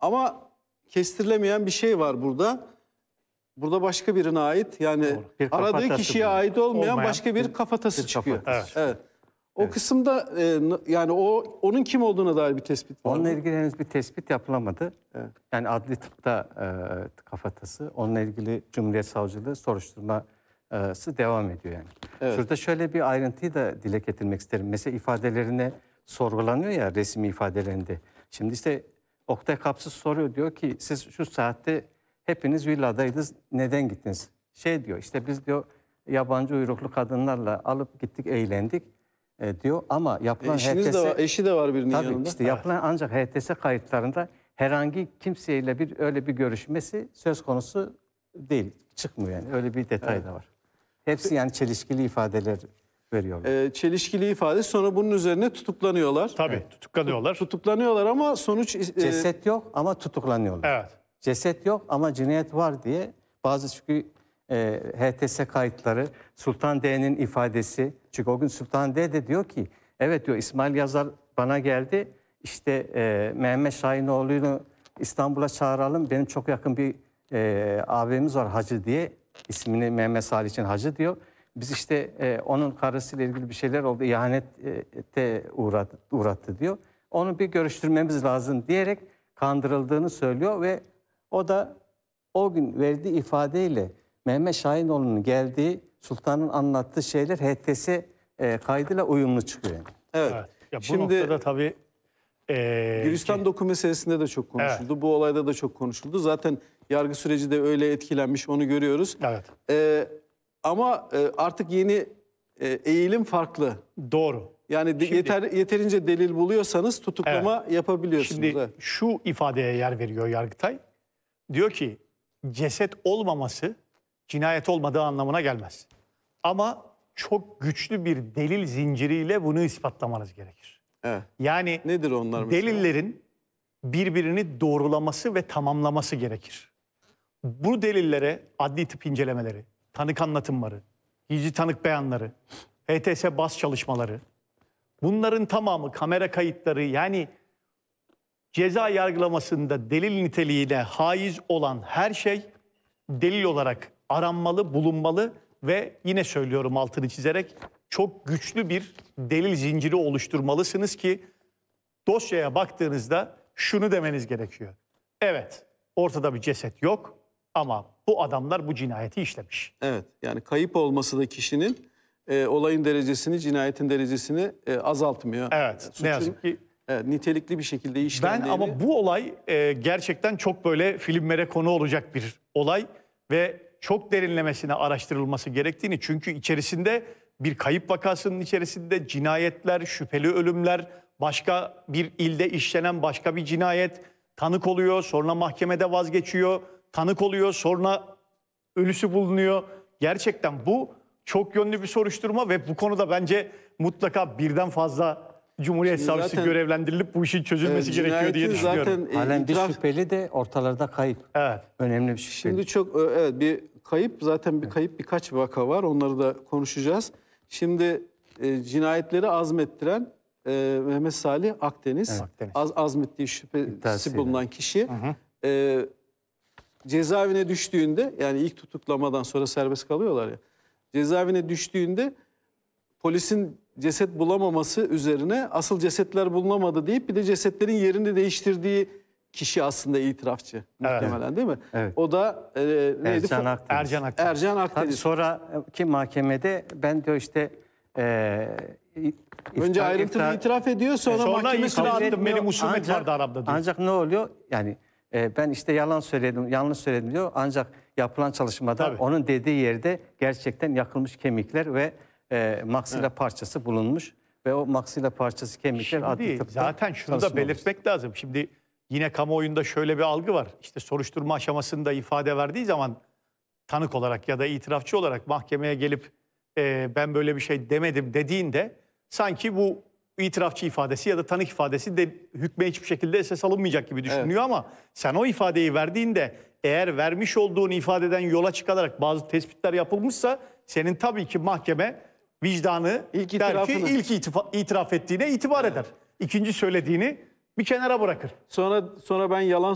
Ama kestirilemeyen bir şey var burada. Burada başka birine ait, yani aradığı kişiye ait olmayan başka bir kafatası çıkıyor. Evet. O kısımda yani onun kim olduğuna dair bir tespit var. Onunla ilgili henüz bir tespit yapılamadı. Evet. Yani adli tıpta kafatası. Onunla ilgili Cumhuriyet Savcılığı soruşturması devam ediyor yani. Evet. Şurada şöyle bir ayrıntıyı da dile getirmek isterim. Mesela ifadelerine sorgulanıyor ya, resmi ifadelerinde. Şimdi işte Oktay Kapsız soruyor, diyor ki siz şu saatte hepiniz villadaydınız, neden gittiniz? Şey diyor, işte biz diyor yabancı uyruklu kadınlarla alıp gittik, eğlendik diyor, ama yapılan eşi de var birinin yanında. Tabii işte yapılan ancak HTS kayıtlarında herhangi kimseyle öyle bir görüşmesi söz konusu değil, çıkmıyor yani, öyle bir detay da var. Hepsi yani çelişkili ifadeler veriyorlar. Çelişkili ifade, sonra bunun üzerine tutuklanıyorlar. Tabii tutuklanıyorlar. Tutuklanıyorlar ama sonuç... Ceset yok ama tutuklanıyorlar. Evet. Ceset yok ama cinayet var diye bazı, çünkü HTS kayıtları, Sultan D'nin ifadesi, çünkü o gün Sultan D de diyor ki evet diyor, İsmail Yazar bana geldi, işte Mehmet Şahinoğlu'nu İstanbul'a çağıralım, benim çok yakın bir abimiz var Hacı diye, ismini Mehmet Salih için Hacı diyor. Biz işte onun karısıyla ilgili bir şeyler oldu, ihanete uğrattı diyor. Onu bir görüştürmemiz lazım diyerek kandırıldığını söylüyor ve o da o gün verdiği ifadeyle Mehmet Şahinoğlu'nun geldiği, Sultan'ın anlattığı şeyler HTS kaydıyla uyumlu çıkıyor. Evet. Ya bu noktada tabii Gülistan Doku meselesinde de çok konuşuldu. Evet. Bu olayda da çok konuşuldu. Zaten yargı süreci de öyle etkilenmiş, onu görüyoruz. Evet. Ama artık yeni eğilim farklı. Doğru. Yani yeterince delil buluyorsanız tutuklama yapabiliyorsunuz. Şimdi şu ifadeye yer veriyor Yargıtay. Diyor ki ceset olmaması cinayet olmadığı anlamına gelmez. Ama çok güçlü bir delil zinciriyle bunu ispatlamanız gerekir. Evet. Yani nedir onlar mesela? Delillerin birbirini doğrulaması ve tamamlaması gerekir. Bu delillere adli tıp incelemeleri, tanık anlatımları, gizli tanık beyanları, HTS baz çalışmaları, bunların tamamı, kamera kayıtları, yani ceza yargılamasında delil niteliğine haiz olan her şey delil olarak aranmalı, bulunmalı ve yine söylüyorum altını çizerek çok güçlü bir delil zinciri oluşturmalısınız ki dosyaya baktığınızda şunu demeniz gerekiyor. Evet, ortada bir ceset yok ama bu adamlar bu cinayeti işlemiş. Evet, yani kayıp olması da kişinin olayın derecesini, cinayetin derecesini azaltmıyor. Evet, suçun, ne yazık ki. Nitelikli bir şekilde işlendiğini... Ama bu olay gerçekten çok böyle filmlere konu olacak bir olay ve çok derinlemesine araştırılması gerektiğini, çünkü içerisinde bir kayıp vakasının içerisinde cinayetler, şüpheli ölümler, başka bir ilde işlenen başka bir cinayet, tanık oluyor, sonra mahkemede vazgeçiyor, tanık oluyor, sonra ölüsü bulunuyor. Gerçekten bu çok yönlü bir soruşturma ve bu konuda bence mutlaka birden fazla Cumhuriyet Savcısı görevlendirilip bu işin çözülmesi gerekiyor diye düşünüyorum. Halen bir şüpheli de ortalarda kayıp. Evet. Önemli bir şüpheli. Şimdi çok bir kayıp, zaten bir kayıp, birkaç vaka var, onları da konuşacağız. Şimdi cinayetleri azmettiren Mehmet Salih Akdeniz, azmettiği şüphesi bulunan kişi cezaevine düştüğünde, yani ilk tutuklamadan sonra serbest kalıyorlar ya, cezaevine düştüğünde polisin ceset bulamaması üzerine asıl cesetler bulunamadı deyip bir de cesetlerin yerini değiştirdiği kişi aslında itirafçı muhtemelen, değil mi? Evet. O da neydi? Ercan Akdeniz. Tabii sonraki mahkemede ben diyor işte önce ayrıntılı itiraf ediyor, sonra mahkemesine attım, benim husumet vardı aramda diyor. Ancak ne oluyor? Yani ben işte yalan söyledim, yanlış söyledim diyor. Ancak yapılan çalışmada onun dediği yerde gerçekten yakılmış kemikler ve maksila parçası bulunmuş ve o maksila parçası, kemikler adli tıpta zaten şunu da belirtmek lazım. Şimdi yine kamuoyunda şöyle bir algı var. İşte soruşturma aşamasında ifade verdiği zaman tanık olarak ya da itirafçı olarak mahkemeye gelip ben böyle bir şey demedim dediğinde sanki bu itirafçı ifadesi ya da tanık ifadesi de hükme hiçbir şekilde esas alınmayacak gibi düşünülüyor ama sen o ifadeyi verdiğinde eğer vermiş olduğun ifadeden yola çıkarak bazı tespitler yapılmışsa senin tabii ki mahkeme vicdanı ilk itiraf ettiğine itibar eder. İkinci söylediğini bir kenara bırakır. Sonra ben yalan